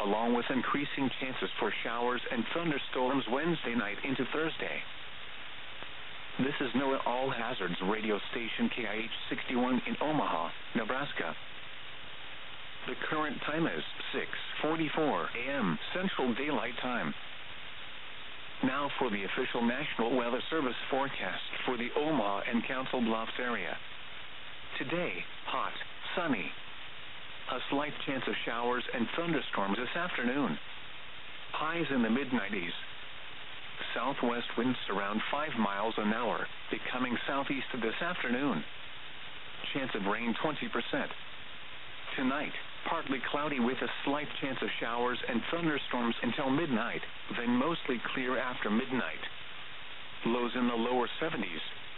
along with increasing chances for showers and thunderstorms Wednesday night into Thursday. This is NOAA All Hazards radio station KIH 61 in Omaha, Nebraska. The current time is 6:44 a.m. Central Daylight Time. Now for the official National Weather Service forecast for the Omaha and Council Bluffs area. Today, hot, sunny. A slight chance of showers and thunderstorms this afternoon. Highs in the mid-90s. Southwest winds around 5 miles an hour, becoming southeast this afternoon. Chance of rain 20%. Tonight, partly cloudy with a slight chance of showers and thunderstorms until midnight, then mostly clear after midnight. Lows in the lower 70s.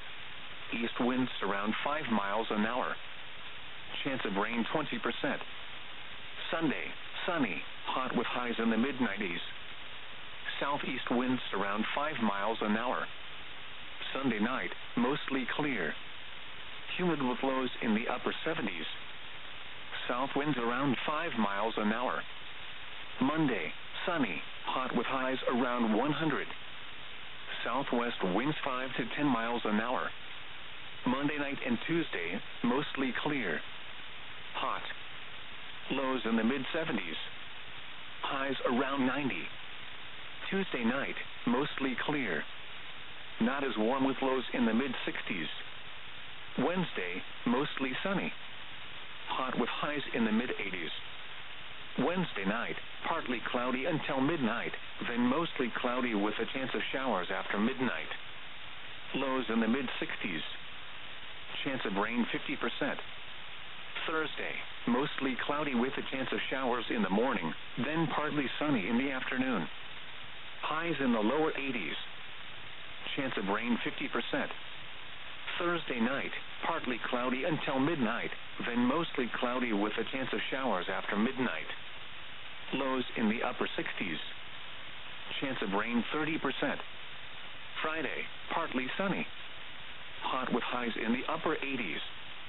East winds around 5 miles an hour. Chance of rain 20%. Sunday, sunny, hot with highs in the mid-90s. Southeast winds around 5 miles an hour. Sunday night, mostly clear. Humid with lows in the upper 70s. South winds around 5 miles an hour. Monday, sunny, hot with highs around 100. Southwest winds 5 to 10 miles an hour. Monday night and Tuesday, mostly clear. Hot. Lows in the mid-70s. Highs around 90. Tuesday night, mostly clear. Not as warm with lows in the mid-60s. Wednesday, mostly sunny. Hot with highs in the mid-80s. Wednesday night, partly cloudy until midnight, then mostly cloudy with a chance of showers after midnight. Lows in the mid-60s. Chance of rain 50%. Thursday, mostly cloudy with a chance of showers in the morning, then partly sunny in the afternoon. Highs in the lower 80s. Chance of rain 50%. Thursday night, partly cloudy until midnight, then mostly cloudy with a chance of showers after midnight. Lows in the upper 60s. Chance of rain 30%. Friday, partly sunny. Hot with highs in the upper 80s.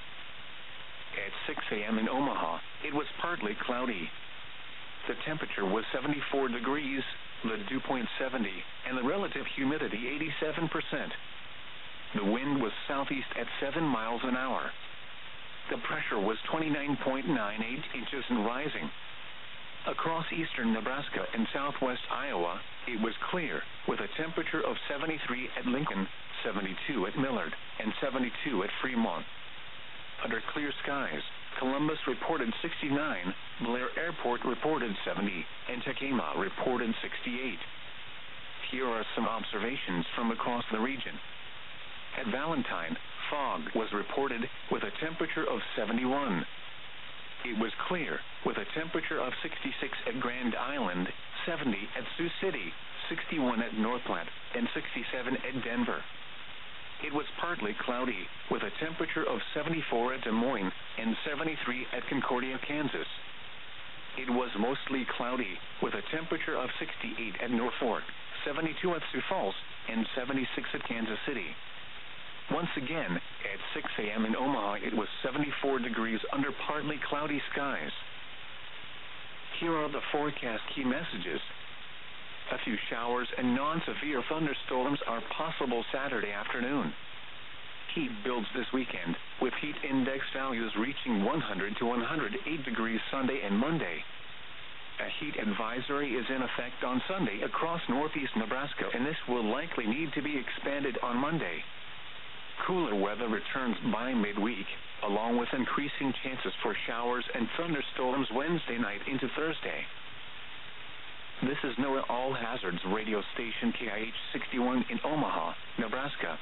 At 6 a.m. in Omaha, it was partly cloudy. The temperature was 74 degrees, the dew point 70, and the relative humidity 87%. The wind was southeast at 7 miles an hour. The pressure was 29.98 inches and rising. Across eastern Nebraska and southwest Iowa, it was clear, with a temperature of 73 at Lincoln, 72 at Millard, and 72 at Fremont. Under clear skies, Columbus reported 69, Blair Airport reported 70, and Tacoma reported 68. Here are some observations from across the region. At Valentine, fog was reported with a temperature of 71. It was clear, with a temperature of 66 at Grand Island, 70 at Sioux City, 61 at North Platte, and 67 at Denver. It was partly cloudy, with a temperature of 74 at Des Moines and 73 at Concordia, Kansas. It was mostly cloudy, with a temperature of 68 at Norfolk, 72 at Sioux Falls, and 76 at Kansas City. Once again, at 6 a.m. in Omaha, it was 74 degrees under partly cloudy skies. Here are the forecast key messages. A few showers and non-severe thunderstorms are possible Saturday afternoon. Heat builds this weekend, with heat index values reaching 100 to 108 degrees Sunday and Monday. A heat advisory is in effect on Sunday across northeast Nebraska, and this will likely need to be expanded on Monday. Cooler weather returns by midweek, along with increasing chances for showers and thunderstorms Wednesday night into Thursday. This is NOAA All Hazards radio station KIH 61 in Omaha, Nebraska.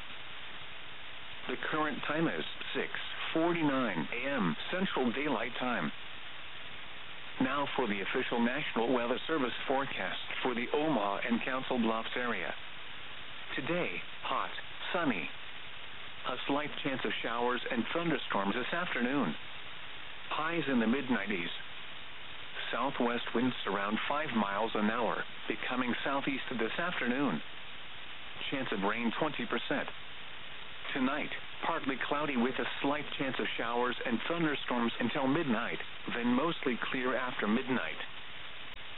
The current time is 6:49 a.m. Central Daylight Time. Now for the official National Weather Service forecast for the Omaha and Council Bluffs area. Today, hot, sunny. A slight chance of showers and thunderstorms this afternoon. Highs in the mid-90s. Southwest winds around 5 miles an hour, becoming southeast this afternoon. Chance of rain 20%. Tonight, partly cloudy with a slight chance of showers and thunderstorms until midnight, then mostly clear after midnight.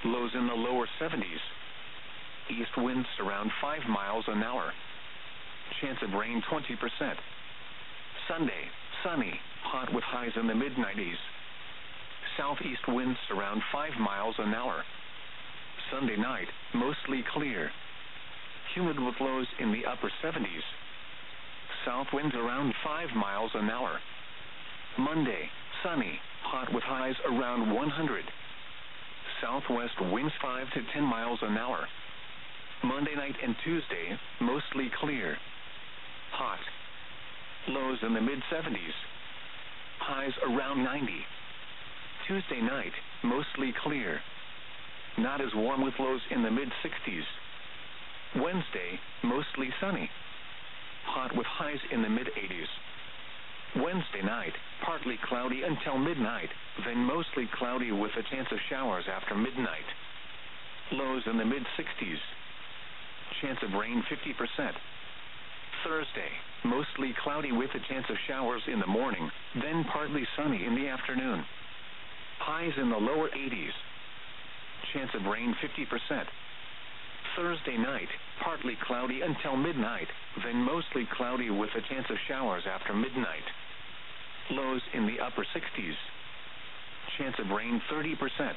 lows in the lower 70s. East winds around 5 miles an hour. Chance of rain 20%. Sunday, sunny, hot with highs in the mid-90s. Southeast winds around 5 miles an hour. Sunday night, mostly clear. Humid with lows in the upper 70s. South winds around 5 miles an hour. Monday, sunny, hot with highs around 100. Southwest winds 5 to 10 miles an hour. Monday night and Tuesday, mostly clear. Hot. Lows in the mid-70s. Highs around 90. Tuesday night, mostly clear. Not as warm with lows in the mid-60s. Wednesday, mostly sunny. Hot with highs in the mid-80s. Wednesday night, partly cloudy until midnight, then mostly cloudy with a chance of showers after midnight. Lows in the mid-60s. Chance of rain 50%. Thursday, mostly cloudy with a chance of showers in the morning, then partly sunny in the afternoon. Highs in the lower 80s. Chance of rain 50%. Thursday night, partly cloudy until midnight, then mostly cloudy with a chance of showers after midnight. Lows in the upper 60s. Chance of rain 30%.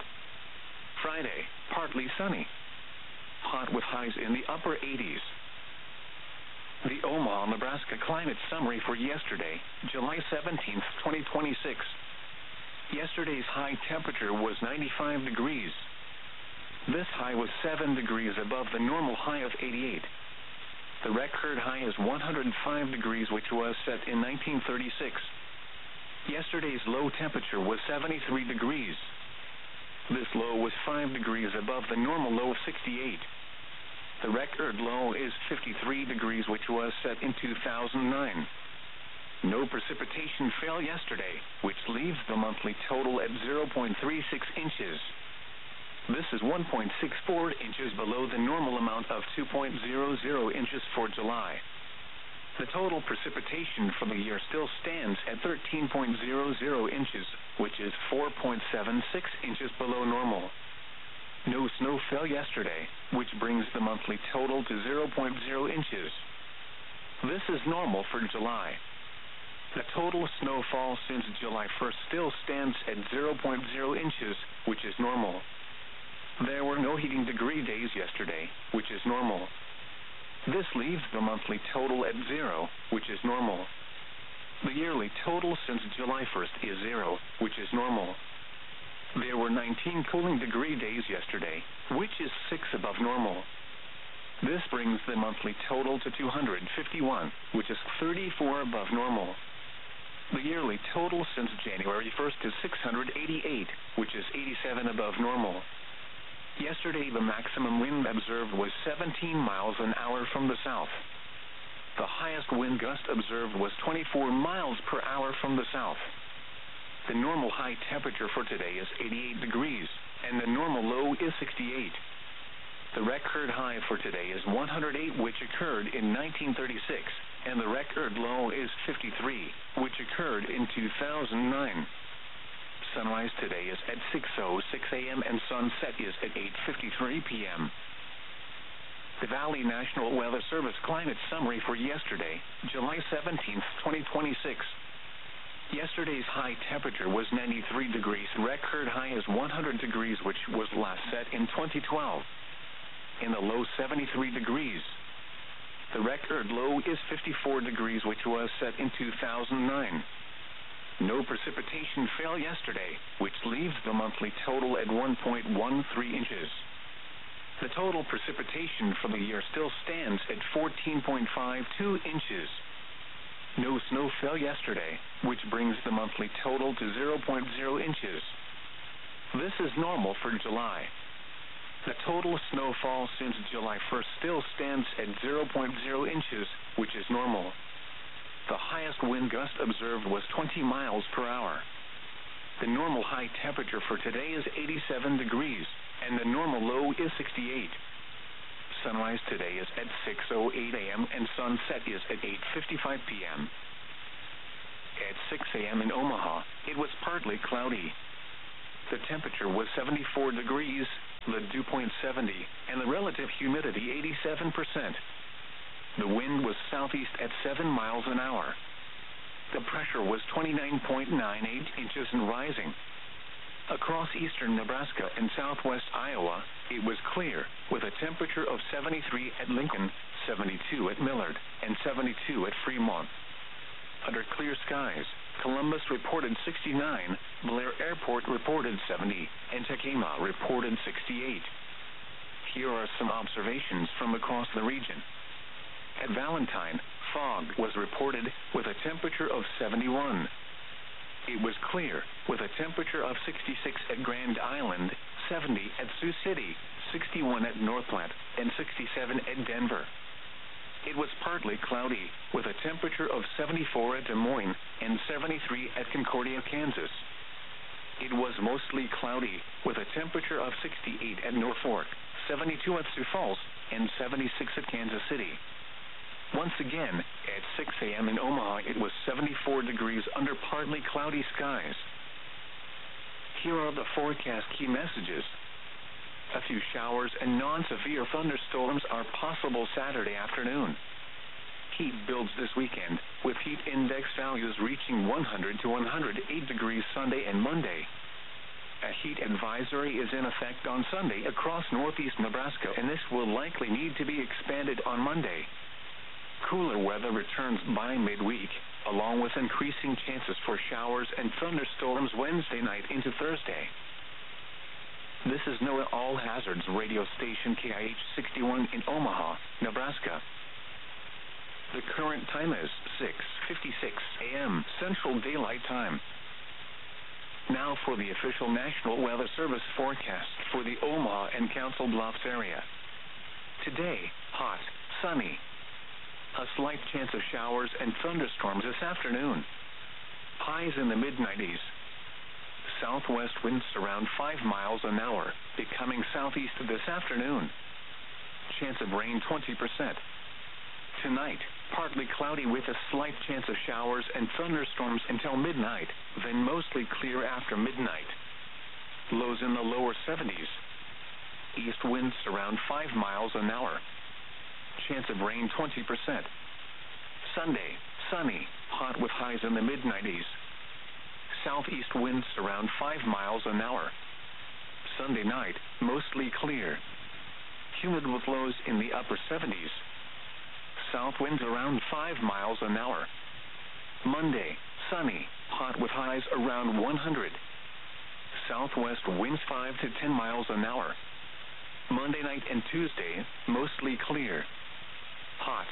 Friday, partly sunny. Hot with highs in the upper 80s. The Omaha, Nebraska climate summary for yesterday, July 17th, 2026. Yesterday's high temperature was 95 degrees. This high was 7 degrees above the normal high of 88. The record high is 105 degrees, which was set in 1936. Yesterday's low temperature was 73 degrees. This low was 5 degrees above the normal low of 68. The record low is 53 degrees, which was set in 2009. No precipitation fell yesterday, which leaves the monthly total at 0.36 inches. This is 1.64 inches below the normal amount of 2.00 inches for July. The total precipitation for the year still stands at 13.00 inches, which is 4.76 inches below normal. No snow fell yesterday, which brings the monthly total to 0.0 inches. This is normal for July. The total snowfall since July 1st still stands at 0.0 inches, which is normal. There were no heating degree days yesterday, which is normal. This leaves the monthly total at 0, which is normal. The yearly total since July 1st is 0, which is normal. There were 19 cooling degree days yesterday, which is 6 above normal. This brings the monthly total to 251, which is 34 above normal. The yearly total since January 1st is 688, which is 87 above normal. Yesterday, the maximum wind observed was 17 miles an hour from the south. The highest wind gust observed was 24 miles per hour from the south. The normal high temperature for today is 88 degrees, and the normal low is 68. The record high for today is 108, which occurred in 1936, and the record low is 53, which occurred in 2009. Sunrise today is at 6:06 a.m. and sunset is at 8:53 p.m. The Valley National Weather Service climate summary for yesterday, July 17th, 2026. Yesterday's high temperature was 93 degrees. Record high is 100 degrees, which was last set in 2012. In the low 73 degrees. The record low is 54 degrees, which was set in 2009. No precipitation fell yesterday, which leaves the monthly total at 1.13 inches. The total precipitation for the year still stands at 14.52 inches. No snow fell yesterday, which brings the monthly total to 0.0 inches. This is normal for July. The total snowfall since July 1st still stands at 0.0 inches, which is normal. The highest wind gust observed was 20 miles per hour. The normal high temperature for today is 87 degrees, and the normal low is 68. Sunrise today is at 6:08 a.m. and sunset is at 8:55 p.m. At 6 a.m. in Omaha, it was partly cloudy. The temperature was 74 degrees. The point 70, and the relative humidity 87%. The wind was southeast at 7 miles an hour. The pressure was 29.98 inches and rising. Across eastern Nebraska and southwest Iowa, it was clear, with a temperature of 73 at Lincoln, 72 at Millard, and 72 at Fremont. Under clear skies, Columbus reported 69, Blair Airport reported 70, and Tekamah reported 68. Here are some observations from across the region. At Valentine, fog was reported, with a temperature of 71. It was clear, with a temperature of 66 at Grand Island, 70 at Sioux City, 61 at North Platte, and 67 at Denver. It was partly cloudy, with a temperature of 74 at Des Moines and 73 at Concordia, Kansas. It was mostly cloudy, with a temperature of 68 at Norfolk, 72 at Sioux Falls, and 76 at Kansas City. Once again, at 6 a.m. in Omaha, it was 74 degrees under partly cloudy skies. Here are the forecast key messages. A few showers and non-severe thunderstorms are possible Saturday afternoon. Heat builds this weekend, with heat index values reaching 100 to 108 degrees Sunday and Monday. A heat advisory is in effect on Sunday across northeast Nebraska, and this will likely need to be expanded on Monday. Cooler weather returns by midweek, along with increasing chances for showers and thunderstorms Wednesday night into Thursday. This is NOAA All Hazards radio station KIH 61 in Omaha, Nebraska. The current time is 6:56 a.m. Central Daylight Time. Now for the official National Weather Service forecast for the Omaha and Council Bluffs area. Today, hot, sunny. A slight chance of showers and thunderstorms this afternoon. Highs in the mid-90s. Southwest winds around 5 miles an hour, becoming southeast this afternoon. Chance of rain 20%. Tonight, partly cloudy with a slight chance of showers and thunderstorms until midnight, then mostly clear after midnight. Lows in the lower 70s. East winds around 5 miles an hour. Chance of rain 20%. Sunday, sunny, hot with highs in the mid-90s. Southeast winds around 5 miles an hour. Sunday night, mostly clear. Humid with lows in the upper 70s. South winds around 5 miles an hour. Monday, sunny, hot with highs around 100. Southwest winds 5 to 10 miles an hour. Monday night and Tuesday, mostly clear. Hot.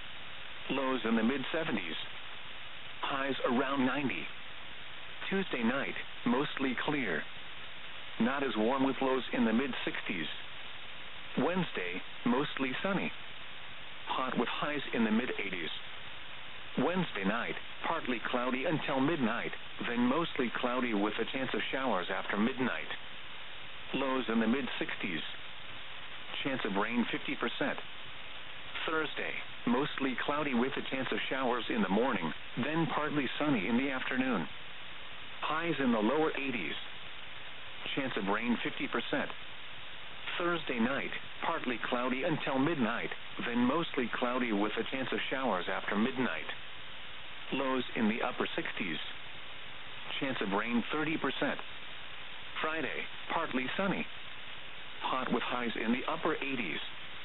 Lows in the mid-70s. Highs around 90. Tuesday night, mostly clear. Not as warm with lows in the mid-60s. Wednesday, mostly sunny. Hot with highs in the mid-80s. Wednesday night, partly cloudy until midnight, then mostly cloudy with a chance of showers after midnight. Lows in the mid-60s. Chance of rain 50%. Thursday, mostly cloudy with a chance of showers in the morning, then partly sunny in the afternoon. Highs in the lower 80s. Chance of rain 50%. Thursday night, partly cloudy until midnight, then mostly cloudy with a chance of showers after midnight. Lows in the upper 60s. Chance of rain 30%. Friday, partly sunny. Hot with highs in the upper 80s.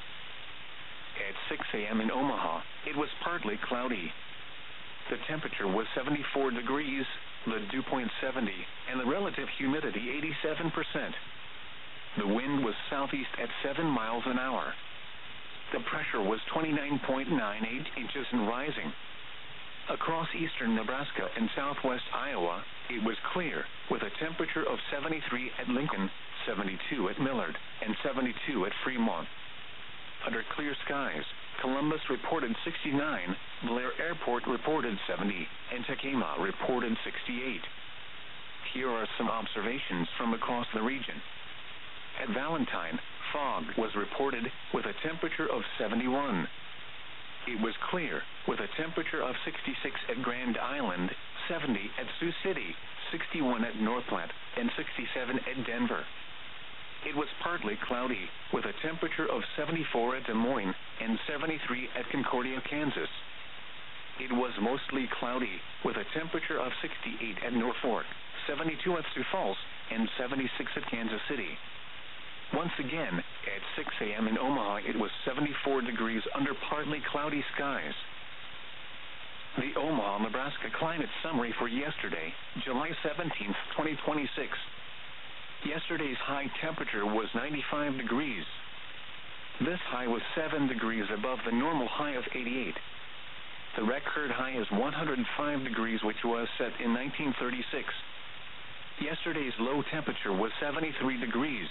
At 6 a.m. in Omaha, it was partly cloudy. The temperature was 74 degrees, the dew point 70, and the relative humidity 87%. The wind was southeast at 7 miles an hour. The pressure was 29.98 inches and rising. Across eastern Nebraska and southwest Iowa, it was clear, with a temperature of 73 at Lincoln, 72 at Millard, and 72 at Fremont. Under clear skies, Columbus reported 69, Blair Airport reported 70, and Tekamah reported 68. Here are some observations from across the region. At Valentine, fog was reported, with a temperature of 71. It was clear, with a temperature of 66 at Grand Island, 70 at Sioux City, 61 at North Platte, and 67 at Denver. it was partly cloudy, with a temperature of 74 at Des Moines and 73 at Concordia, Kansas. It was mostly cloudy, with a temperature of 68 at Norfolk, 72 at Sioux Falls, and 76 at Kansas City. Once again, at 6 a.m. in Omaha, it was 74 degrees under partly cloudy skies. The Omaha, Nebraska climate summary for yesterday, July 17, 2026. Yesterday's high temperature was 95 degrees. This high was 7 degrees above the normal high of 88. The record high is 105 degrees, which was set in 1936. Yesterday's low temperature was 73 degrees.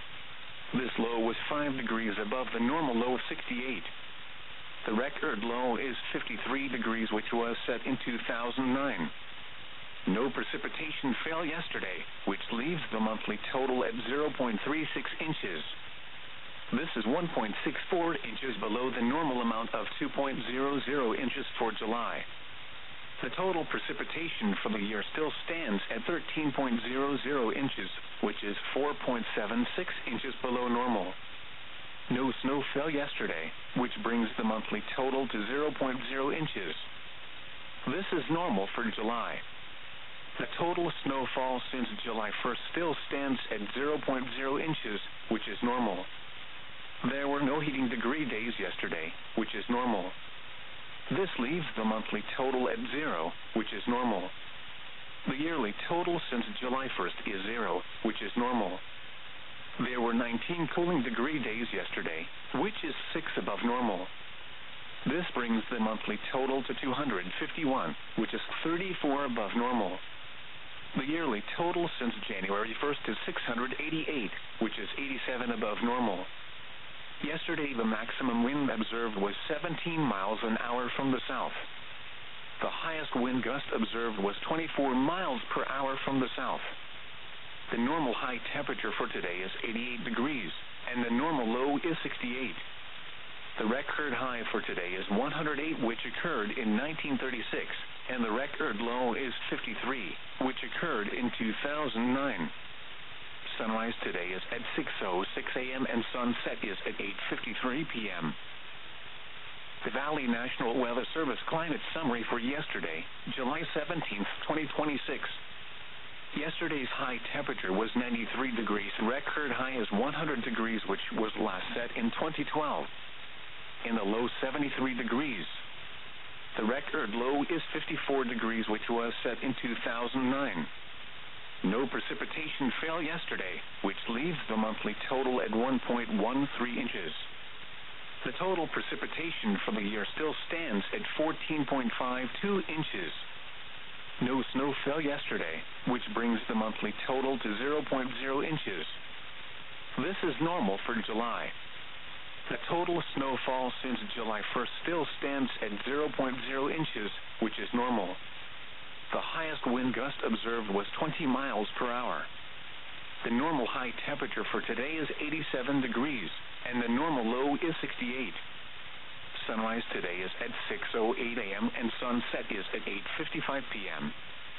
This low was 5 degrees above the normal low of 68. The record low is 53 degrees, which was set in 2009. No precipitation fell yesterday, which leaves the monthly total at 0.36 inches. This is 1.64 inches below the normal amount of 2.00 inches for July. The total precipitation for the year still stands at 13.00 inches, which is 4.76 inches below normal. No snow fell yesterday, which brings the monthly total to 0.0 inches. This is normal for July. The total snowfall since July 1st still stands at 0.0 inches, which is normal. There were no heating degree days yesterday, which is normal. This leaves the monthly total at 0, which is normal. The yearly total since July 1st is 0, which is normal. There were 19 cooling degree days yesterday, which is 6 above normal. This brings the monthly total to 251, which is 34 above normal. The yearly total since January 1st is 688, which is 87 above normal. Yesterday, the maximum wind observed was 17 miles an hour from the south. The highest wind gust observed was 24 miles per hour from the south. The normal high temperature for today is 88 degrees, and the normal low is 68. The record high for today is 108, which occurred in 1936, and the record low is 53, which occurred in 2009. Sunrise today is at 6:06 a.m. and sunset is at 8:53 p.m. The Valley National Weather Service climate summary for yesterday, July 17, 2026. Yesterday's high temperature was 93 degrees. Record high is 100 degrees, which was last set in 2012. In the low 73 degrees. The record low is 54 degrees, which was set in 2009. No precipitation fell yesterday, which leaves the monthly total at 1.13 inches. The total precipitation for the year still stands at 14.52 inches. No snow fell yesterday, which brings the monthly total to 0.0 inches. This is normal for July. The total snowfall since July 1st still stands at 0.0 inches, which is normal. The highest wind gust observed was 20 miles per hour. The normal high temperature for today is 87 degrees, and the normal low is 68. Sunrise today is at 6:08 a.m. and sunset is at 8:55 p.m.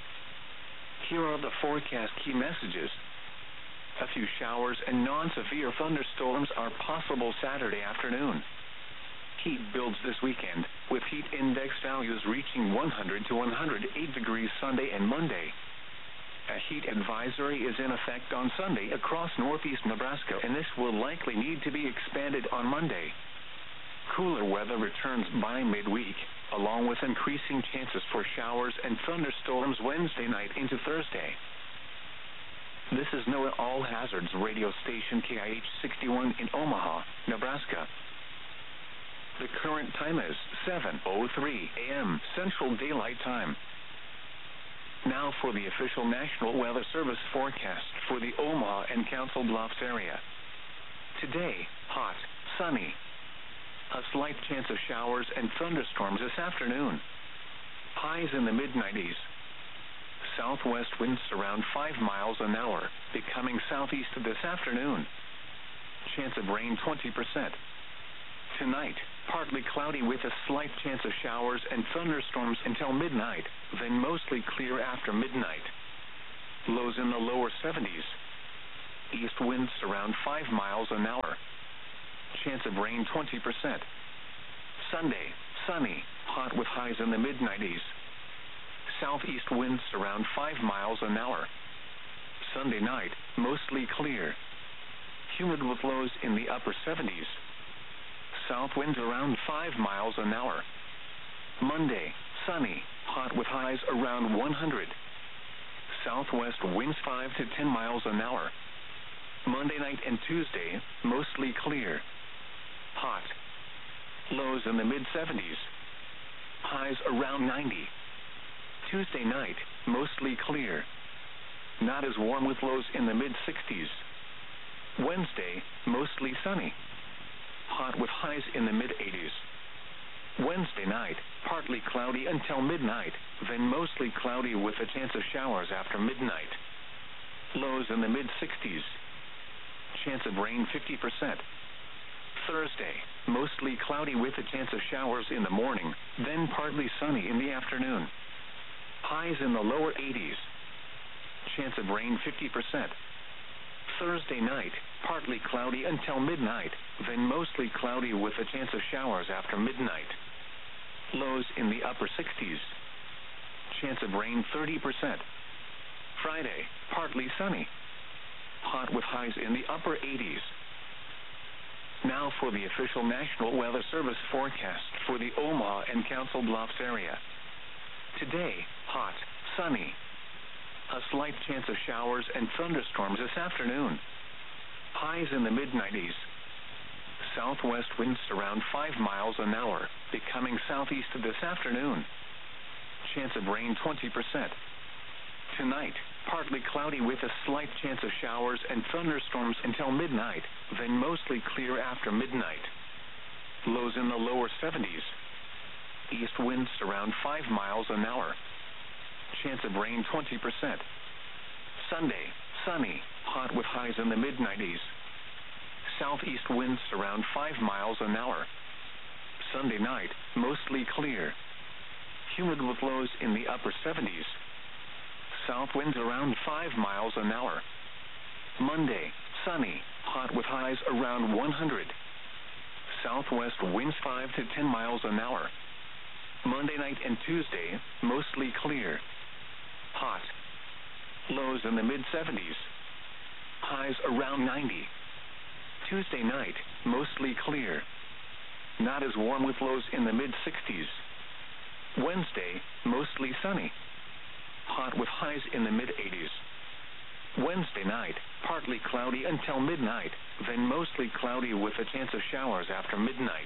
Here are the forecast key messages. A few showers and non-severe thunderstorms are possible Saturday afternoon. Heat builds this weekend, with heat index values reaching 100 to 108 degrees Sunday and Monday. A heat advisory is in effect on Sunday across northeast Nebraska, and this will likely need to be expanded on Monday. Cooler weather returns by midweek, along with increasing chances for showers and thunderstorms Wednesday night into Thursday. This is NOAA All Hazards radio station KIH 61 in Omaha, Nebraska. The current time is 7:03 a.m. Central Daylight Time. Now for the official National Weather Service forecast for the Omaha and Council Bluffs area. Today, hot, sunny. A slight chance of showers and thunderstorms this afternoon. Highs in the mid-90s. Southwest winds around 5 miles an hour, becoming southeast this afternoon. Chance of rain 20%. Tonight, partly cloudy with a slight chance of showers and thunderstorms until midnight, then mostly clear after midnight. Lows in the lower 70s. East winds around 5 miles an hour. Chance of rain 20%. Sunday, sunny, hot with highs in the mid-90s. Southeast winds around 5 miles an hour. Sunday night, mostly clear. Humid with lows in the upper 70s. South winds around 5 miles an hour. Monday, sunny, hot with highs around 100. Southwest winds 5 to 10 miles an hour. Monday night and Tuesday, mostly clear. Hot. Lows in the mid-70s. Highs around 90. Tuesday night, mostly clear. Not as warm with lows in the mid-60s. Wednesday, mostly sunny. Hot with highs in the mid-80s. Wednesday night, partly cloudy until midnight, then mostly cloudy with a chance of showers after midnight. Lows in the mid-60s. Chance of rain 50%. Thursday, mostly cloudy with a chance of showers in the morning, then partly sunny in the afternoon. Highs in the lower 80s. Chance of rain 50%. Thursday night, partly cloudy until midnight, then mostly cloudy with a chance of showers after midnight. Lows in the upper 60s. Chance of rain 30%. Friday, partly sunny. Hot with highs in the upper 80s. Now for the official National Weather Service forecast for the Omaha and Council Bluffs area. Today, hot, sunny. A slight chance of showers and thunderstorms this afternoon. Highs in the mid-90s. Southwest winds around 5 miles an hour, becoming southeast this afternoon. Chance of rain 20%. Tonight, partly cloudy with a slight chance of showers and thunderstorms until midnight, then mostly clear after midnight. Lows in the lower 70s. East winds around 5 miles an hour. Chance of rain 20%. Sunday, sunny, hot with highs in the mid-90s. Southeast winds around 5 miles an hour. Sunday night, mostly clear. Humid with lows in the upper 70s. South winds around 5 miles an hour. Monday, sunny, hot with highs around 100. Southwest winds 5 to 10 miles an hour. Monday night and Tuesday, mostly clear. Hot. Lows in the mid-70s. Highs around 90. Tuesday night, mostly clear. Not as warm with lows in the mid-60s. Wednesday, mostly sunny. Hot with highs in the mid-80s. Wednesday night, partly cloudy until midnight, then mostly cloudy with a chance of showers after midnight.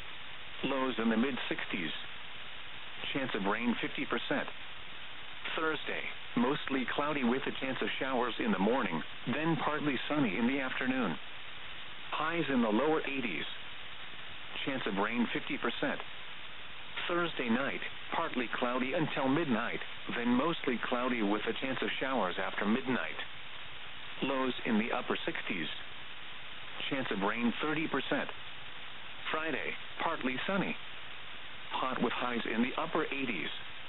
Lows in the mid-60s. Chance of rain 50%. Thursday, mostly cloudy with a chance of showers in the morning, then partly sunny in the afternoon. Highs in the lower 80s. Chance of rain 50%. Thursday night, partly cloudy until midnight, then mostly cloudy with a chance of showers after midnight. Lows in the upper 60s. Chance of rain 30%. Friday, partly sunny. Hot with highs in the upper 80s.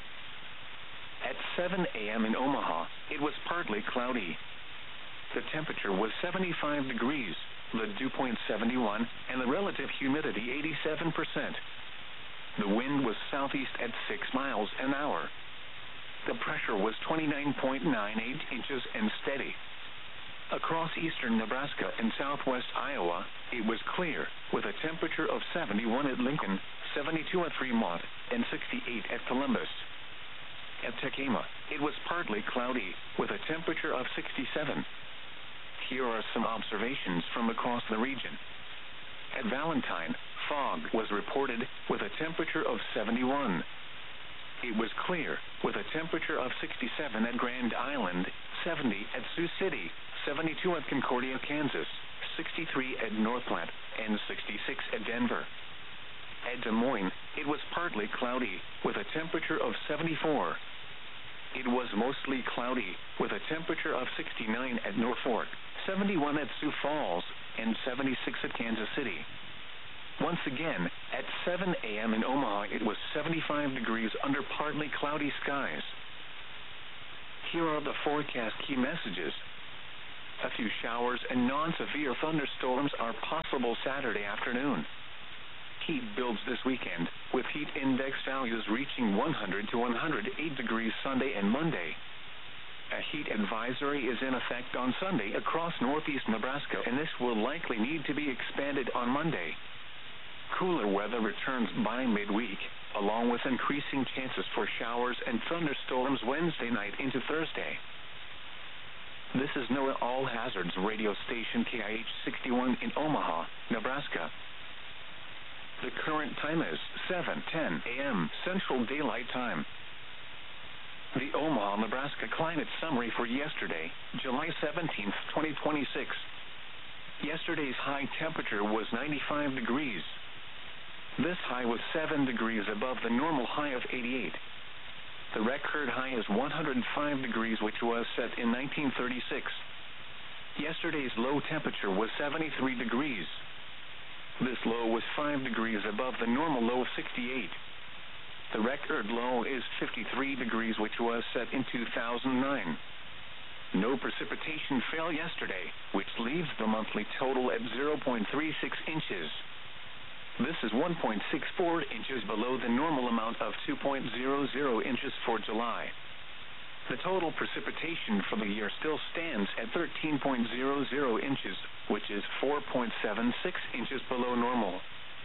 At 7 a.m. in Omaha, it was partly cloudy. The temperature was 75 degrees, the dew point 71, and the relative humidity 87%. The wind was southeast at 6 miles an hour. The pressure was 29.98 inches and steady. Across eastern Nebraska and southwest Iowa, it was clear, with a temperature of 71 at Lincoln, 72 at Fremont, and 68 at Columbus. At Tekamah, it was partly cloudy, with a temperature of 67. Here are some observations from across the region. At Valentine, fog was reported, with a temperature of 71. It was clear, with a temperature of 67 at Grand Island, 70 at Sioux City, 72 at Concordia, Kansas, 63 at Northplant, and 66 at Denver. At Des Moines, it was partly cloudy, with a temperature of 74. It was mostly cloudy, with a temperature of 69 at Norfolk, 71 at Sioux Falls, and 76 at Kansas City. Once again, at 7 a.m. in Omaha, it was 75 degrees under partly cloudy skies. Here are the forecast key messages. A few showers and non-severe thunderstorms are possible Saturday afternoon. Heat builds this weekend, with heat index values reaching 100 to 108 degrees Sunday and Monday. A heat advisory is in effect on Sunday across northeast Nebraska, and this will likely need to be expanded on Monday. Cooler weather returns by midweek, along with increasing chances for showers and thunderstorms Wednesday night into Thursday. This is NOAA All Hazards radio station KIH 61 in Omaha, Nebraska. The current time is 7:10 a.m. Central Daylight Time. The Omaha, Nebraska climate summary for yesterday, July 17, 2026. Yesterday's high temperature was 95 degrees. This high was 7 degrees above the normal high of 88. The record high is 105 degrees, which was set in 1936. Yesterday's low temperature was 73 degrees. This low was 5 degrees above the normal low of 68. The record low is 53 degrees, which was set in 2009. No precipitation fell yesterday, which leaves the monthly total at 0.36 inches. This is 1.64 inches below the normal amount of 2.00 inches for July. The total precipitation for the year still stands at 13.00 inches, which is 4.76 inches below normal.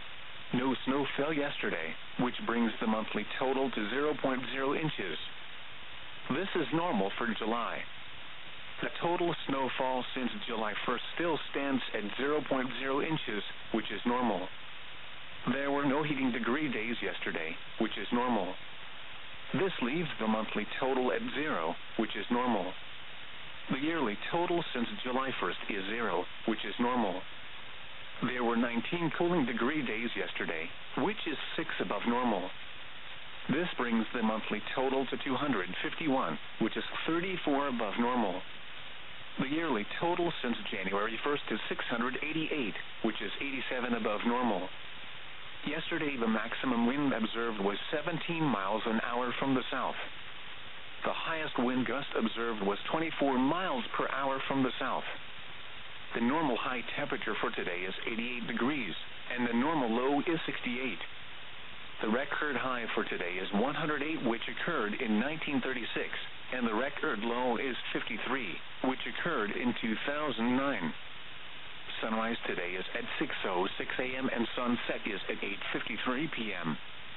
No snow fell yesterday, which brings the monthly total to 0.0 inches. This is normal for July. The total snowfall since July 1st still stands at 0.0 inches, which is normal. There were no heating degree days yesterday, which is normal. This leaves the monthly total at 0, which is normal. The yearly total since July 1st is 0, which is normal. There were 19 cooling degree days yesterday, which is 6 above normal. This brings the monthly total to 251, which is 34 above normal. The yearly total since January 1st is 688, which is 87 above normal. Yesterday, the maximum wind observed was 17 miles an hour from the south. The highest wind gust observed was 24 miles per hour from the south. The normal high temperature for today is 88 degrees, and the normal low is 68. The record high for today is 108, which occurred in 1936, and the record low is 53, which occurred in 2009. Sunrise today is at 6:06 a.m. and sunset is at 8:53 p.m.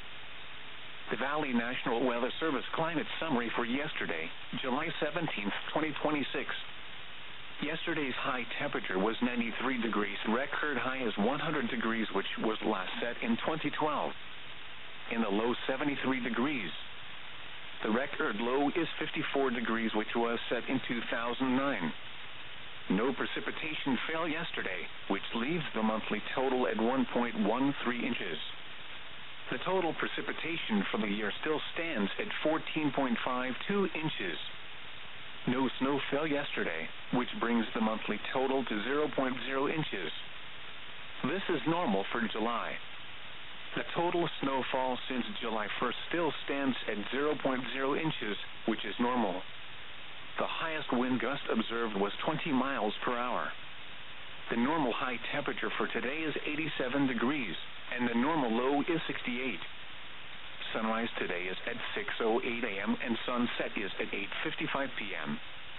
The Valley National Weather Service climate summary for yesterday, July 17, 2026. Yesterday's high temperature was 93 degrees. Record high is 100 degrees, which was last set in 2012. In the low 73 degrees. The record low is 54 degrees, which was set in 2009. No precipitation fell yesterday, which leaves the monthly total at 1.13 inches. The total precipitation for the year still stands at 14.52 inches. No snow fell yesterday, which brings the monthly total to 0.0 inches. This is normal for July. The total snowfall since July 1st still stands at 0.0 inches, which is normal. The highest wind gust observed was 20 miles per hour. The normal high temperature for today is 87 degrees, and the normal low is 68. Sunrise today is at 6:08 a.m. and sunset is at 8:55 p.m.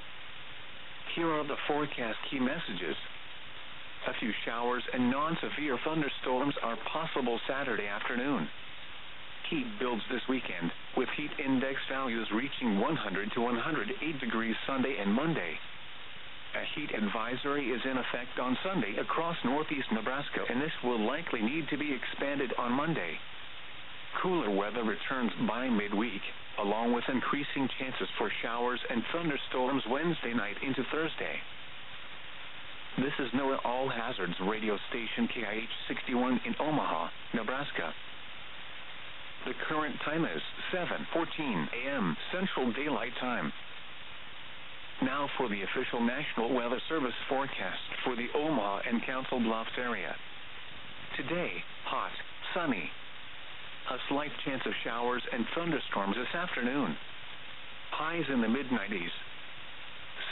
Here are the forecast key messages. A few showers and non-severe thunderstorms are possible Saturday afternoon. Heat builds this weekend, with heat index values reaching 100 to 108 degrees Sunday and Monday. A heat advisory is in effect on Sunday across northeast Nebraska, and this will likely need to be expanded on Monday. Cooler weather returns by midweek, along with increasing chances for showers and thunderstorms Wednesday night into Thursday. This is NOAA All Hazards radio station KIH 61 in Omaha, Nebraska. The current time is 7:14 a.m. Central Daylight Time. Now for the official National Weather Service forecast for the Omaha and Council Bluffs area. Today, hot, sunny. A slight chance of showers and thunderstorms this afternoon. Highs in the mid-90s.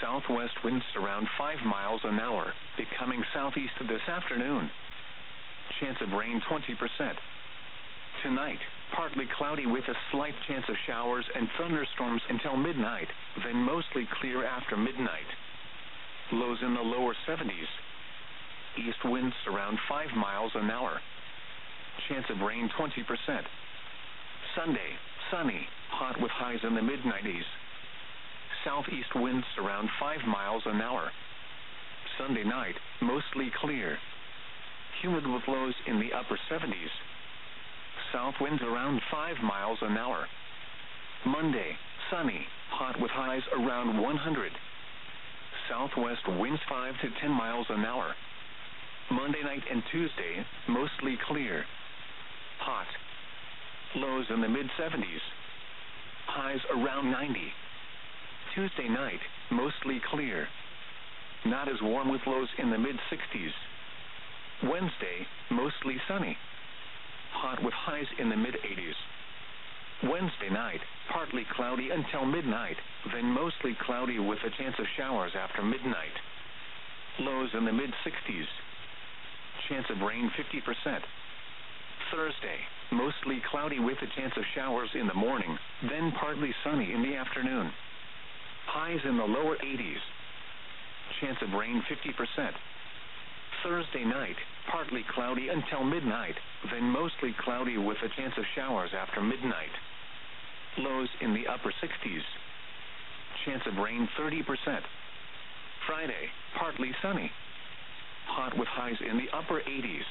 Southwest winds around 5 miles an hour, becoming southeast this afternoon. Chance of rain 20%. Tonight, partly cloudy with a slight chance of showers and thunderstorms until midnight, then mostly clear after midnight. Lows in the lower 70s. East winds around 5 miles an hour. Chance of rain 20%. Sunday, sunny, hot with highs in the mid-90s. Southeast winds around 5 miles an hour. Sunday night, mostly clear. Humid with lows in the upper 70s. South winds around 5 miles an hour. Monday, sunny, hot with highs around 100. Southwest winds 5 to 10 miles an hour. Monday night and Tuesday, mostly clear. Hot. Lows in the mid-70s. Highs around 90. Tuesday night, mostly clear. Not as warm with lows in the mid-60s. Wednesday, mostly sunny. Hot with highs in the mid-80s. Wednesday night, partly cloudy until midnight, then mostly cloudy with a chance of showers after midnight. Lows in the mid-60s. Chance of rain 50%. Thursday, mostly cloudy with a chance of showers in the morning, then partly sunny in the afternoon. Highs in the lower 80s. Chance of rain 50%. Thursday night, partly cloudy until midnight, then mostly cloudy with a chance of showers after midnight. Lows in the upper 60s. Chance of rain 30%. Friday, partly sunny. Hot with highs in the upper 80s.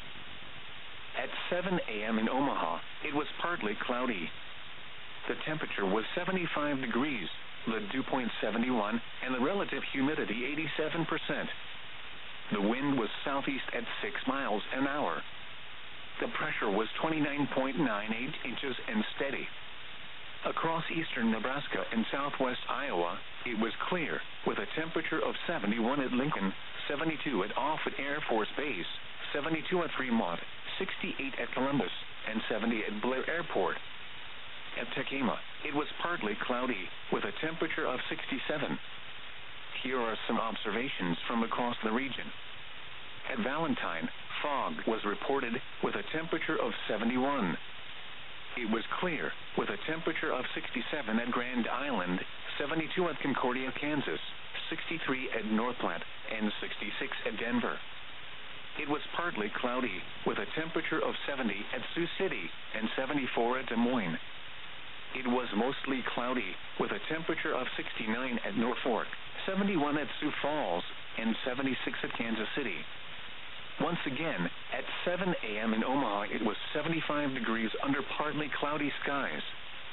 At 7 a.m. in Omaha, it was partly cloudy. The temperature was 75 degrees, the dew point 71, and the relative humidity 87%. The wind was southeast at 6 miles an hour. The pressure was 29.98 inches and steady. Across eastern Nebraska and southwest Iowa, it was clear, with a temperature of 71 at Lincoln, 72 at Offutt Air Force Base, 72 at Fremont, 68 at Columbus, and 70 at Blair Airport. At Tekema, it was partly cloudy, with a temperature of 67. Here are some observations from across the region. At Valentine, fog was reported, with a temperature of 71. It was clear, with a temperature of 67 at Grand Island, 72 at Concordia, Kansas, 63 at North Platte, and 66 at Denver. It was partly cloudy, with a temperature of 70 at Sioux City and 74 at Des Moines. It was mostly cloudy, with a temperature of 69 at Norfolk, 71 at Sioux Falls, and 76 at Kansas City. Once again, at 7 a.m. in Omaha, it was 75 degrees under partly cloudy skies.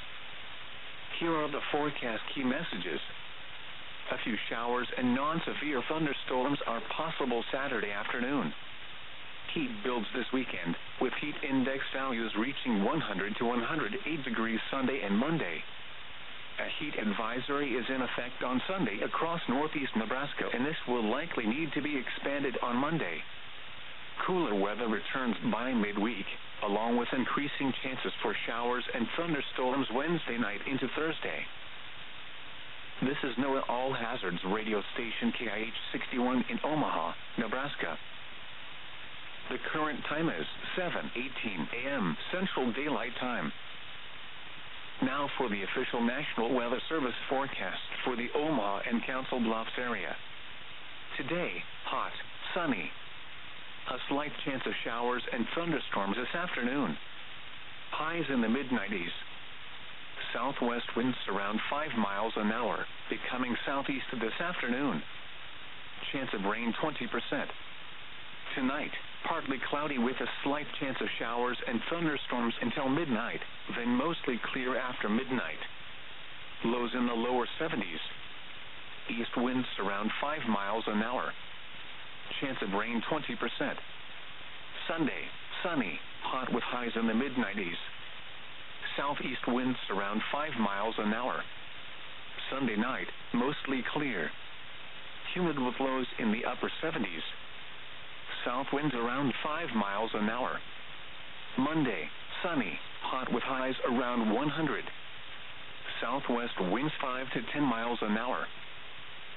Here are the forecast key messages. A few showers and non-severe thunderstorms are possible Saturday afternoon. Heat builds this weekend, with heat index values reaching 100 to 108 degrees Sunday and Monday. A heat advisory is in effect on Sunday across northeast Nebraska, and this will likely need to be expanded on Monday. Cooler weather returns by midweek, along with increasing chances for showers and thunderstorms Wednesday night into Thursday. This is NOAA All Hazards radio station KIH 61 in Omaha, Nebraska. The current time is 7:18 a.m. Central Daylight Time. Now for the official National Weather Service forecast for the Omaha and Council Bluffs area. Today, hot, sunny. A slight chance of showers and thunderstorms this afternoon. Highs in the mid-90s. Southwest winds around 5 miles an hour, becoming southeast this afternoon. Chance of rain 20%. Tonight, partly cloudy with a slight chance of showers and thunderstorms until midnight, then mostly clear after midnight. Lows in the lower 70s. East winds around 5 miles an hour. Chance of rain 20%. Sunday, sunny, hot with highs in the mid-90s. Southeast winds around 5 miles an hour. Sunday night, mostly clear. Humid with lows in the upper 70s. South winds around 5 miles an hour. Monday, sunny, hot with highs around 100. Southwest winds 5 to 10 miles an hour.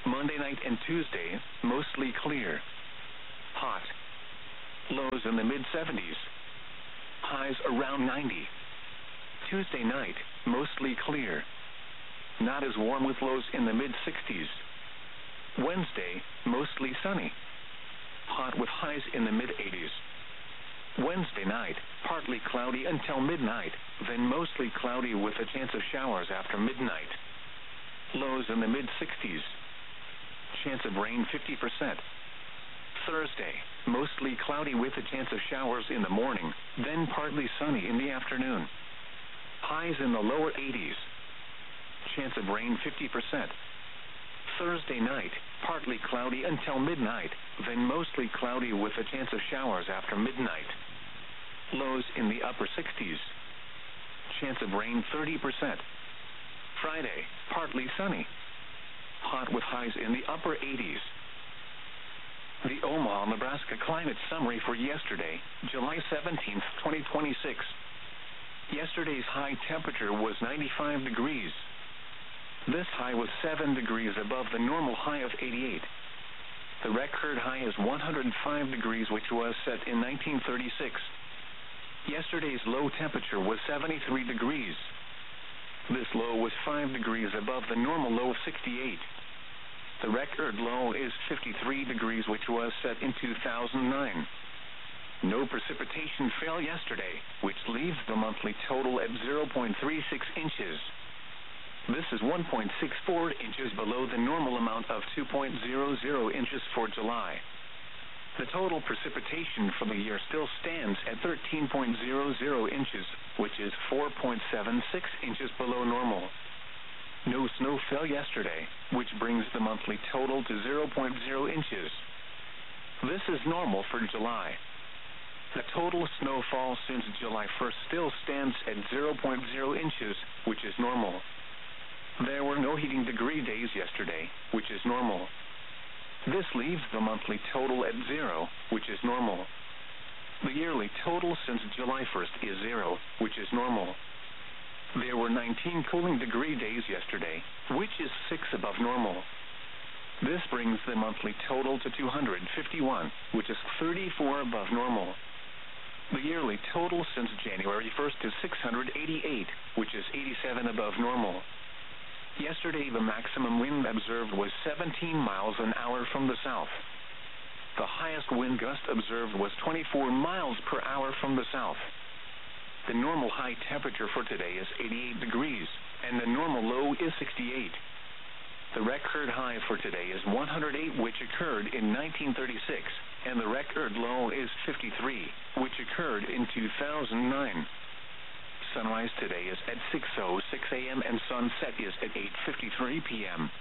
Monday night and Tuesday, mostly clear. Hot. Lows in the mid-70s. Highs around 90. Tuesday night, mostly clear. Not as warm with lows in the mid-60s. Wednesday, mostly sunny. Hot with highs in the mid-80s. Wednesday night, partly cloudy until midnight, then mostly cloudy with a chance of showers after midnight. Lows in the mid-60s. Chance of rain 50%. Thursday, mostly cloudy with a chance of showers in the morning, then partly sunny in the afternoon. Highs in the lower 80s. Chance of rain 50%. Thursday night, partly cloudy until midnight, then mostly cloudy with a chance of showers after midnight. Lows in the upper 60s. Chance of rain 30%. Friday, partly sunny. Hot with highs in the upper 80s. The Omaha, Nebraska climate summary for yesterday, July 17, 2026. Yesterday's high temperature was 95 degrees. This high was 7 degrees above the normal high of 88. The record high is 105 degrees, which was set in 1936. Yesterday's low temperature was 73 degrees. This low was 5 degrees above the normal low of 68. The record low is 53 degrees, which was set in 2009. No precipitation fell yesterday, which leaves the monthly total at 0.36 inches. This is 1.64 inches below the normal amount of 2.00 inches for July. The total precipitation for the year still stands at 13.00 inches, which is 4.76 inches below normal. No snow fell yesterday, which brings the monthly total to 0.0 inches. This is normal for July. The total snowfall since July 1st still stands at 0.0 inches, which is normal. There were no heating degree days yesterday, which is normal. This leaves the monthly total at 0, which is normal. The yearly total since July 1st is 0, which is normal. There were 19 cooling degree days yesterday, which is 6 above normal. This brings the monthly total to 251, which is 34 above normal. The yearly total since January 1st is 688, which is 87 above normal. Yesterday, the maximum wind observed was 17 miles an hour from the south. The highest wind gust observed was 24 miles per hour from the south. The normal high temperature for today is 88 degrees, and the normal low is 68. The record high for today is 108, which occurred in 1936, and the record low is 53, which occurred in 2009. Sunrise today is at 6:06 a.m. and sunset is at 8:53 p.m.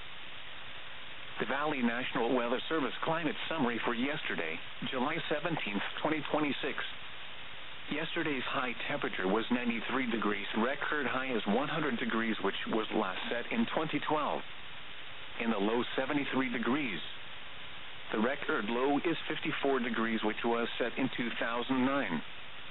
The Valley National Weather Service climate summary for yesterday, July 17, 2026. Yesterday's high temperature was 93 degrees. Record high is 100 degrees, which was last set in 2012. In the low 73 degrees. The record low is 54 degrees, which was set in 2009.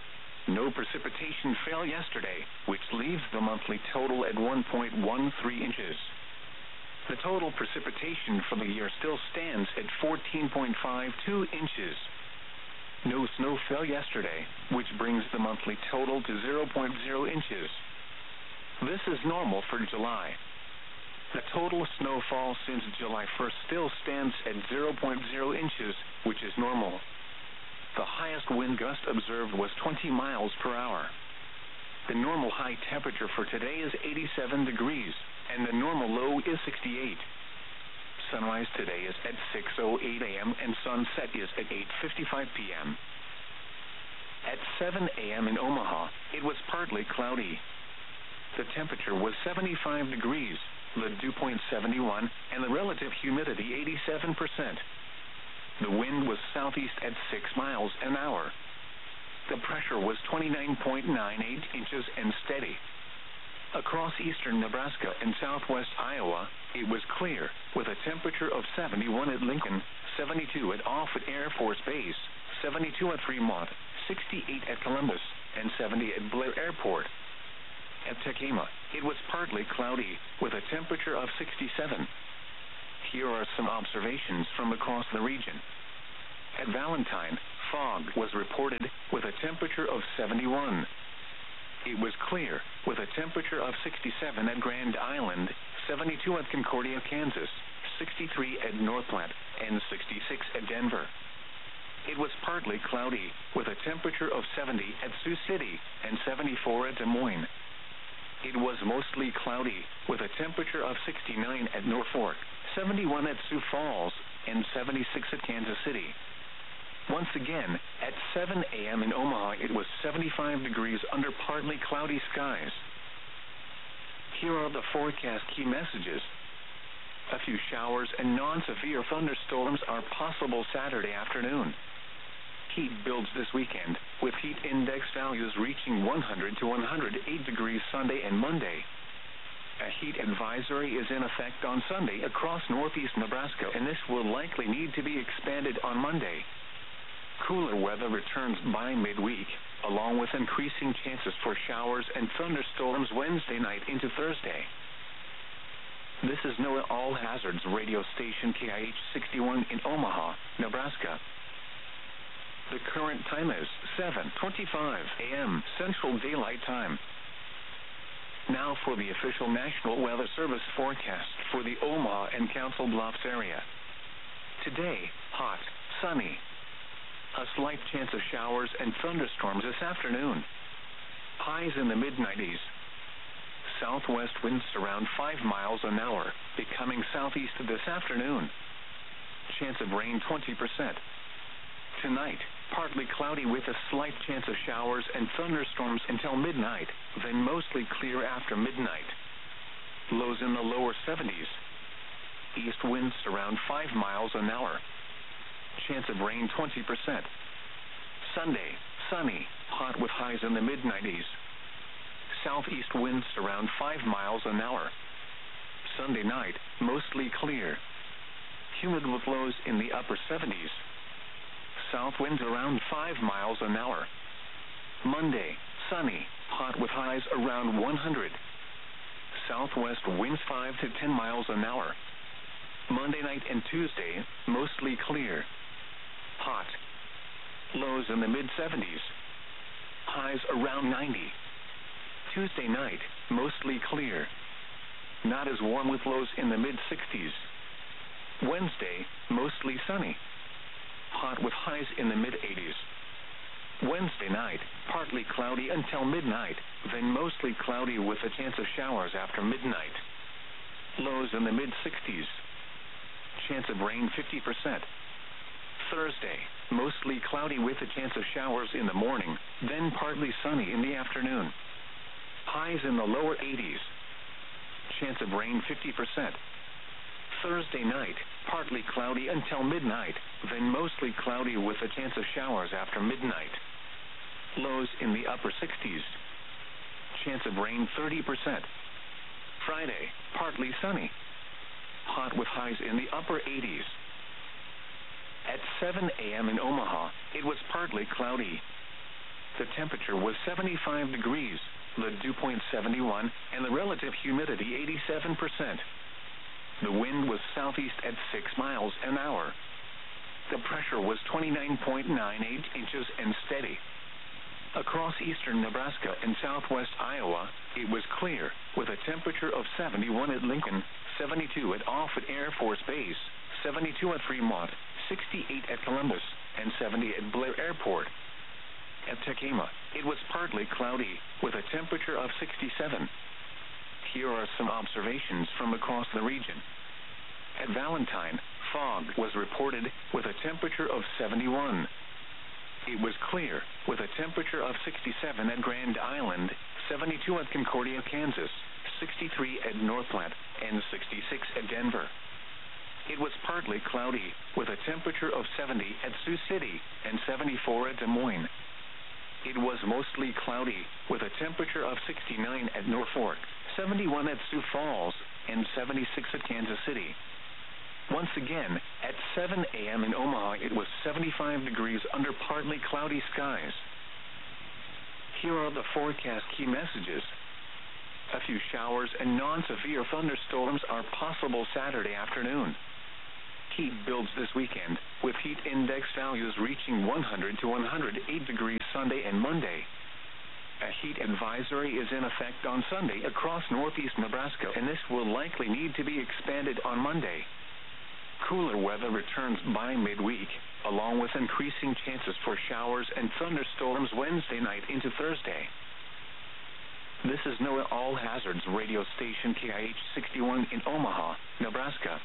No precipitation fell yesterday, which leaves the monthly total at 1.13 inches. The total precipitation for the year still stands at 14.52 inches. No snow fell yesterday, which brings the monthly total to 0.0 inches. This is normal for July. The total snowfall since July 1st still stands at 0.0 inches, which is normal. The highest wind gust observed was 20 miles per hour. The normal high temperature for today is 87 degrees, and the normal low is 68. Sunrise today is at 6:08 a.m. and sunset is at 8:55 p.m. At 7 a.m. in Omaha, it was partly cloudy. The temperature was 75 degrees, the dew point 71, and the relative humidity 87%. The wind was southeast at 6 miles an hour. The pressure was 29.98 inches and steady. Across eastern Nebraska and southwest Iowa, it was clear, with a temperature of 71 at Lincoln, 72 at Offutt Air Force Base, 72 at Fremont, 68 at Columbus, and 70 at Blair Airport. At Tekema, it was partly cloudy, with a temperature of 67. Here are some observations from across the region. At Valentine, fog was reported, with a temperature of 71. It was clear, with a temperature of 67 at Grand Island, 72 at Concordia, Kansas, 63 at North Platte, and 66 at Denver. It was partly cloudy, with a temperature of 70 at Sioux City, and 74 at Des Moines. It was mostly cloudy, with a temperature of 69 at Norfolk, 71 at Sioux Falls, and 76 at Kansas City. Once again, at 7 a.m. in Omaha, it was 75 degrees under partly cloudy skies. Here are the forecast key messages. A few showers and non-severe thunderstorms are possible Saturday afternoon. Heat builds this weekend, with heat index values reaching 100 to 108 degrees Sunday and Monday. A heat advisory is in effect on Sunday across northeast Nebraska, and this will likely need to be expanded on Monday. Cooler weather returns by midweek, along with increasing chances for showers and thunderstorms Wednesday night into Thursday. This is NOAA All Hazards radio station KIH 61 in Omaha, Nebraska. The current time is 7:25 a.m. Central Daylight Time. Now for the official National Weather Service forecast for the Omaha and Council Bluffs area. Today, hot, sunny. A slight chance of showers and thunderstorms this afternoon. Highs in the mid-90s. Southwest winds around 5 miles an hour, becoming southeast this afternoon. Chance of rain 20%. Tonight, partly cloudy with a slight chance of showers and thunderstorms until midnight, then mostly clear after midnight. Lows in the lower 70s. East winds around 5 miles an hour. Chance of rain 20%. Sunday, sunny, hot with highs in the mid-90s. Southeast winds around 5 miles an hour. Sunday night, mostly clear. Humid with lows in the upper 70s. South winds around 5 miles an hour. Monday, sunny, hot with highs around 100. Southwest winds 5 to 10 miles an hour. Monday night and Tuesday, mostly clear. Hot. Lows in the mid-70s. Highs around 90. Tuesday night, mostly clear. Not as warm with lows in the mid-60s. Wednesday, mostly sunny. Hot with highs in the mid-80s. Wednesday night, partly cloudy until midnight, then mostly cloudy with a chance of showers after midnight. Lows in the mid-60s. Chance of rain 50%. Thursday, mostly cloudy with a chance of showers in the morning, then partly sunny in the afternoon. Highs in the lower 80s. Chance of rain 50%. Thursday night, partly cloudy until midnight, then mostly cloudy with a chance of showers after midnight. Lows in the upper 60s. Chance of rain 30%. Friday, partly sunny. Hot with highs in the upper 80s. At 7 a.m. in Omaha, it was partly cloudy. The temperature was 75 degrees, the dew point 71, and the relative humidity 87%. The wind was southeast at 6 miles an hour. The pressure was 29.98 inches and steady. Across eastern Nebraska and southwest Iowa, it was clear, with a temperature of 71 at Lincoln, 72 at Offutt Air Force Base, 72 at Fremont, 68 at Columbus, and 70 at Blair Airport. At Tekema, it was partly cloudy, with a temperature of 67. Here are some observations from across the region. At Valentine, fog was reported, with a temperature of 71. It was clear, with a temperature of 67 at Grand Island, 72 at Concordia, Kansas, 63 at North Platte, and 66 at Denver. It was partly cloudy, with a temperature of 70 at Sioux City and 74 at Des Moines. It was mostly cloudy, with a temperature of 69 at Norfolk, 71 at Sioux Falls, and 76 at Kansas City. Once again, at 7 a.m. in Omaha, it was 75 degrees under partly cloudy skies. Here are the forecast key messages. A few showers and non-severe thunderstorms are possible Saturday afternoon. Heat builds this weekend, with heat index values reaching 100 to 108 degrees Sunday and Monday. A heat advisory is in effect on Sunday across northeast Nebraska, and this will likely need to be expanded on Monday. Cooler weather returns by midweek, along with increasing chances for showers and thunderstorms Wednesday night into Thursday. This is NOAA All Hazards radio station KIH 61 in Omaha, Nebraska.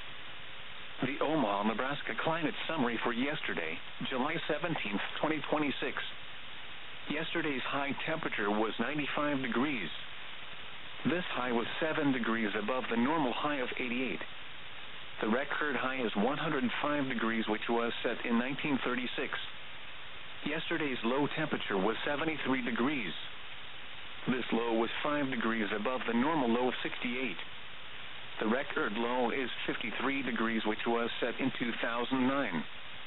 The Omaha, Nebraska climate summary for yesterday, July 17, 2026. Yesterday's high temperature was 95 degrees. This high was 7 degrees above the normal high of 88. The record high is 105 degrees, which was set in 1936. Yesterday's low temperature was 73 degrees. This low was 5 degrees above the normal low of 68. The record low is 53 degrees, which was set in 2009.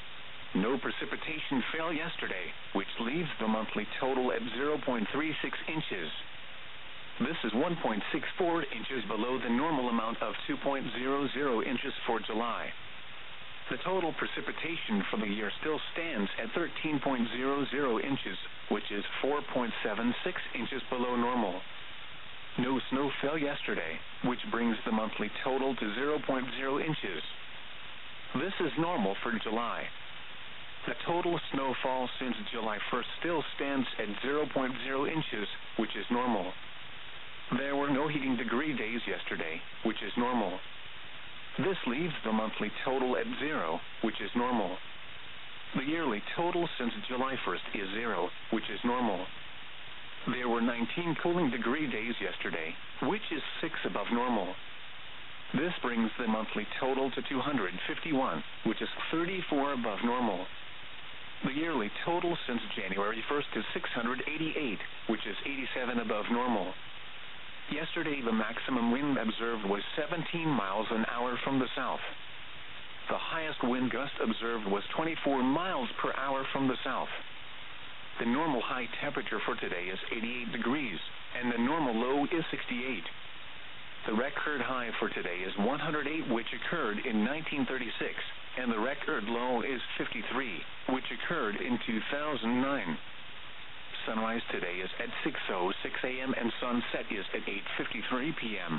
No precipitation fell yesterday, which leaves the monthly total at 0.36 inches. This is 1.64 inches below the normal amount of 2.00 inches for July. The total precipitation for the year still stands at 13.00 inches, which is 4.76 inches below normal. No snow fell yesterday, which brings the monthly total to 0.0 inches. This is normal for July. The total snowfall since July 1st still stands at 0.0 inches, which is normal. There were no heating degree days yesterday, which is normal. This leaves the monthly total at 0, which is normal. The yearly total since July 1st is 0, which is normal. There were 19 cooling degree days yesterday, which is 6 above normal. This brings the monthly total to 251, which is 34 above normal. The yearly total since January 1st is 688, which is 87 above normal. Yesterday, the maximum wind observed was 17 miles an hour from the south. The highest wind gust observed was 24 miles per hour from the south. The normal high temperature for today is 88 degrees, and the normal low is 68. The record high for today is 108, which occurred in 1936, and the record low is 53, which occurred in 2009. Sunrise today is at 6:06 a.m. and sunset is at 8:53 p.m.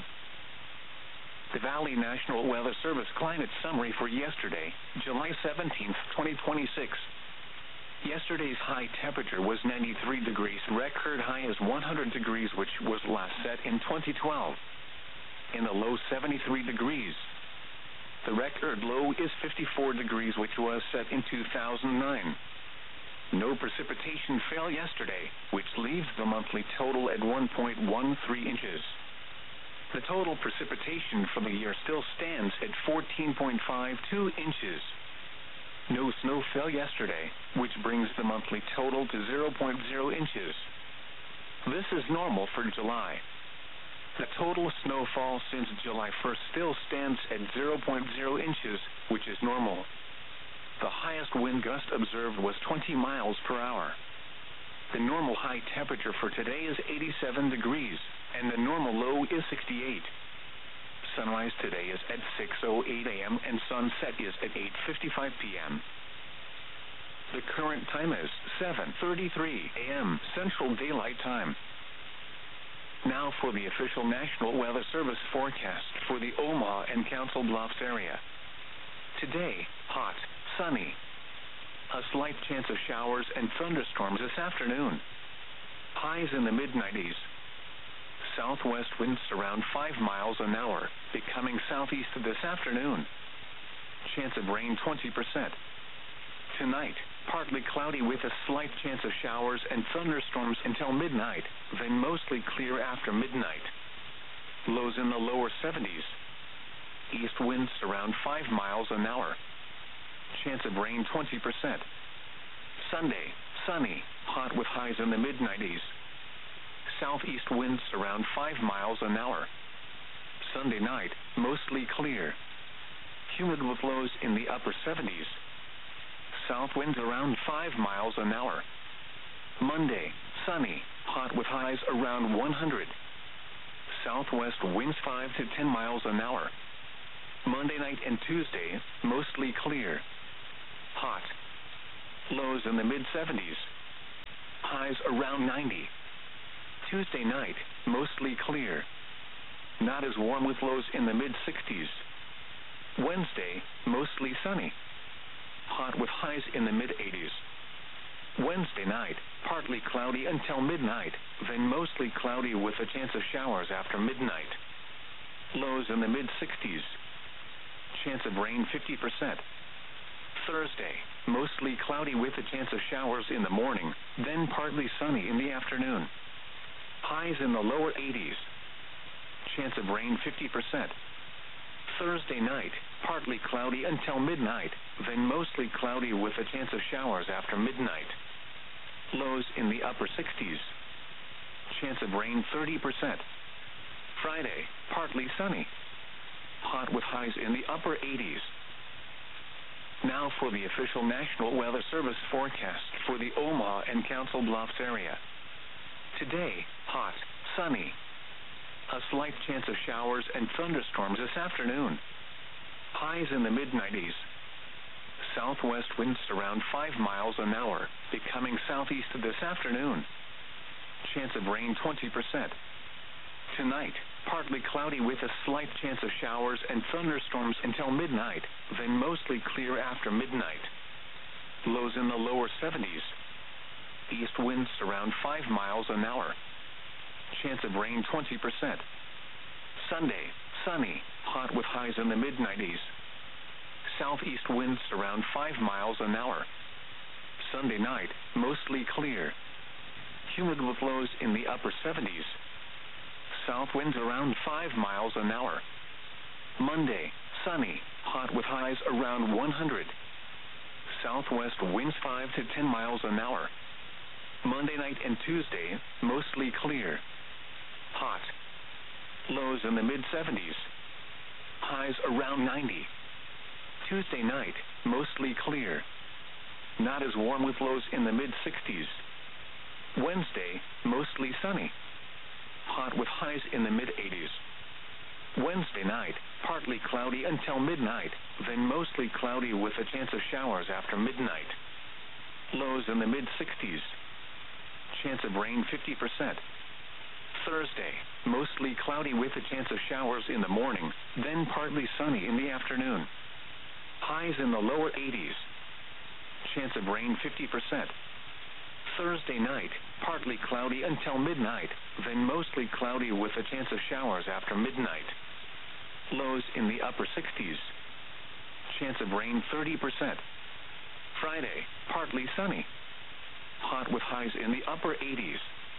The Valley National Weather Service climate summary for yesterday, July 17, 2026. Yesterday's high temperature was 93 degrees. Record high is 100 degrees, which was last set in 2012. In the low 73 degrees. The record low is 54 degrees, which was set in 2009. No precipitation fell yesterday, which leaves the monthly total at 1.13 inches. The total precipitation for the year still stands at 14.52 inches. No snow fell yesterday, which brings the monthly total to 0.0 inches. This is normal for July. The total snowfall since July 1st still stands at 0.0 inches, which is normal. The highest wind gust observed was 20 miles per hour. The normal high temperature for today is 87 degrees, and the normal low is 68. Sunrise today is at 6:08 a.m. and sunset is at 8:55 p.m. The current time is 7:33 a.m. Central Daylight Time. Now for the official National Weather Service forecast for the Omaha and Council Bluffs area. Today, hot, sunny. A slight chance of showers and thunderstorms this afternoon. Highs in the mid-90s. Southwest winds around 5 miles an hour, becoming southeast this afternoon. Chance of rain 20%. Tonight, partly cloudy with a slight chance of showers and thunderstorms until midnight, then mostly clear after midnight. Lows in the lower 70s. East winds around 5 miles an hour. Chance of rain 20%. Sunday, sunny, hot with highs in the mid-90s. Southeast winds around 5 miles an hour. Sunday night, mostly clear. Humid with lows in the upper 70s. South winds around 5 miles an hour. Monday, sunny, hot with highs around 100. Southwest winds 5 to 10 miles an hour. Monday night and Tuesday, mostly clear. Hot. Lows in the mid-70s. Highs around 90. Tuesday night, mostly clear. Not as warm with lows in the mid-60s. Wednesday, mostly sunny. Hot with highs in the mid-80s. Wednesday night, partly cloudy until midnight, then mostly cloudy with a chance of showers after midnight. Lows in the mid-60s. Chance of rain 50%. Thursday, mostly cloudy with a chance of showers in the morning, then partly sunny in the afternoon. Highs in the lower 80s. Chance of rain 50%. Thursday night, partly cloudy until midnight, then mostly cloudy with a chance of showers after midnight. Lows in the upper 60s. Chance of rain 30%. Friday, partly sunny. Hot with highs in the upper 80s. Now for the official National Weather Service forecast for the Omaha and Council Bluffs area. Today, hot, sunny. A slight chance of showers and thunderstorms this afternoon. Highs in the mid-90s. Southwest winds around 5 miles an hour, becoming southeast this afternoon. Chance of rain 20%. Tonight, partly cloudy with a slight chance of showers and thunderstorms until midnight, then mostly clear after midnight. Lows in the lower 70s. East winds around 5 miles an hour. Chance of rain 20%. Sunday, sunny, hot with highs in the mid-90s. Southeast winds around 5 miles an hour. Sunday night, mostly clear. Humid with lows in the upper 70s. South winds around 5 miles an hour. Monday, sunny, hot with highs around 100. Southwest winds 5 to 10 miles an hour. Monday night and Tuesday, mostly clear. Hot. Lows in the mid-70s. Highs around 90. Tuesday night, mostly clear. Not as warm with lows in the mid-60s. Wednesday, mostly sunny. Hot with highs in the mid-80s. Wednesday night, partly cloudy until midnight, then mostly cloudy with a chance of showers after midnight. Lows in the mid-60s. Chance of rain 50%. Thursday, mostly cloudy with a chance of showers in the morning, then partly sunny in the afternoon. Highs in the lower 80s. Chance of rain 50%. Thursday night, partly cloudy until midnight, then mostly cloudy with a chance of showers after midnight. Lows in the upper 60s. Chance of rain 30%. Friday, partly sunny. Hot with highs in the upper 80s.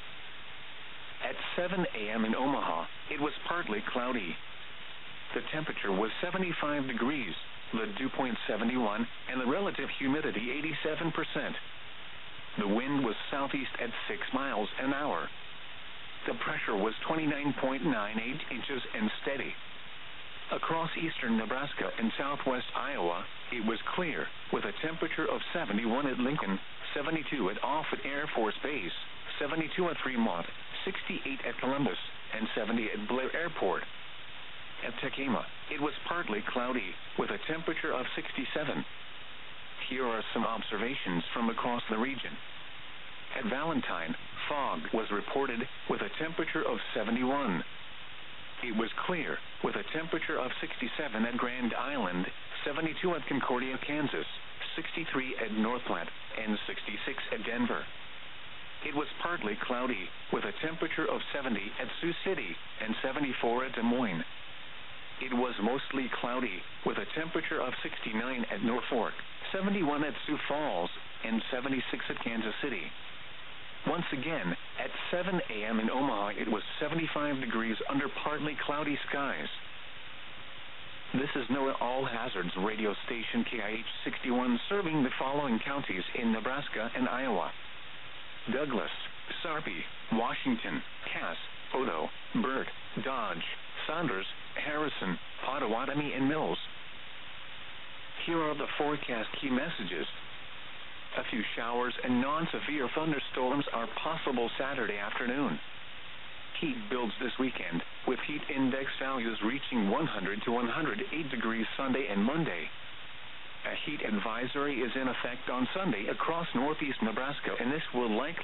At 7 a.m. in Omaha, it was partly cloudy. The temperature was 75 degrees, the dew point 71, and the relative humidity 87%. The wind was southeast at 6 miles an hour. The pressure was 29.98 inches and steady. Across eastern Nebraska and southwest Iowa, it was clear, with a temperature of 71 at Lincoln, 72 at Offutt Air Force Base, 72 at Fremont, 68 at Columbus, and 70 at Blair Airport. At Tekema, it was partly cloudy, with a temperature of 67. Here are some observations from across the region. At Valentine, fog was reported, with a temperature of 71. It was clear, with a temperature of 67 at Grand Island, 72 at Concordia, Kansas, 63 at North Platte, and 66 at Denver. It was partly cloudy, with a temperature of 70 at Sioux City and 74 at Des Moines. It was mostly cloudy, with a temperature of 69 at Norfolk, 71 at Sioux Falls, and 76 at Kansas City. Once again, at 7 a.m. in Omaha, it was 75 degrees under partly cloudy skies. This is NOAA All Hazards radio station KIH 61 serving the following counties in Nebraska and Iowa: Douglas, Sarpy, Washington, Cass, Odo, Burt, Dodge, Saunders, Harrison, Pottawatomie, and Mills. Here are the forecast key messages. A few showers and non-severe thunderstorms are possible Saturday afternoon. Heat builds this weekend, with heat index values reaching 100 to 108 degrees Sunday and Monday. A heat advisory is in effect on Sunday across northeast Nebraska, and this will likely